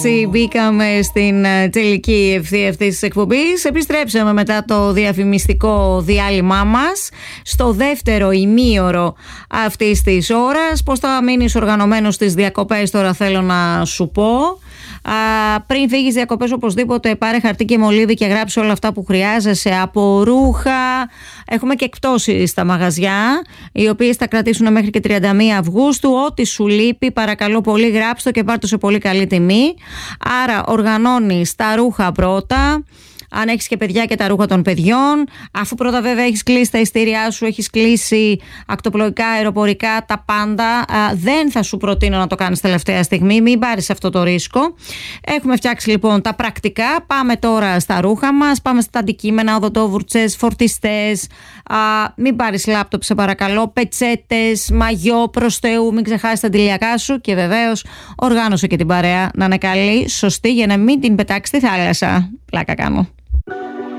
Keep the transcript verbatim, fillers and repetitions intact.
Μπήκαμε στην τελική ευθεία αυτής της εκπομπής. Επιστρέψαμε μετά το διαφημιστικό διάλειμμά μας στο δεύτερο ημίωρο αυτής της ώρας. Πώς θα μείνεις οργανωμένος στις διακοπές τώρα, θέλω να σου πω. Α, πριν φύγεις διακοπές, οπωσδήποτε πάρε χαρτί και μολύβι και γράψε όλα αυτά που χρειάζεσαι, από ρούχα. Έχουμε και εκπτώσεις στα μαγαζιά, οι οποίες θα κρατήσουν μέχρι και τριάντα μία Αυγούστου. Ό,τι σου λείπει, παρακαλώ πολύ, γράψτε το και πάρ' το σε πολύ καλή τιμή. Άρα οργανώνεις τα ρούχα πρώτα, αν έχεις και παιδιά, και τα ρούχα των παιδιών. Αφού πρώτα βέβαια έχεις κλείσει τα ειστήριά σου, έχεις κλείσει ακτοπλοϊκά, αεροπορικά, τα πάντα, α, δεν θα σου προτείνω να το κάνεις τελευταία στιγμή, μην πάρεις αυτό το ρίσκο. Έχουμε φτιάξει λοιπόν τα πρακτικά. Πάμε τώρα στα ρούχα μας, πάμε στα αντικείμενα, οδοντόβουρτσες, φορτιστές, α, μην πάρεις λάπτοπ σε παρακαλώ, πετσέτες, μαγιό, προς Θεού, μην ξεχάσεις τα αντιλιακά σου, και βεβαίως οργάνωσε και την παρέα να είναι καλή, σωστή, για να μην την πετάξει στη θάλασσα. Πλάκα κάνω.